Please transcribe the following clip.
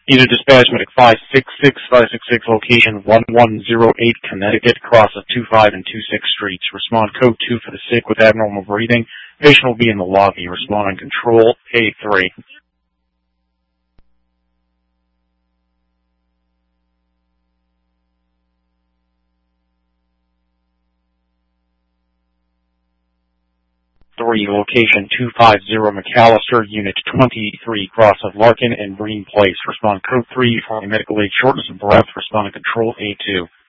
Unit dispatch medic 566 location 1108 Connecticut, crosses 25 and 26 streets. Respond code 2 for the sick with abnormal breathing. Patient will be in the lobby. Respond on control A3. Location 250 McAllister, Unit 23, cross of Larkin and Green Place. Respond code 3 for medical aid shortness of breath. Respond to control A2.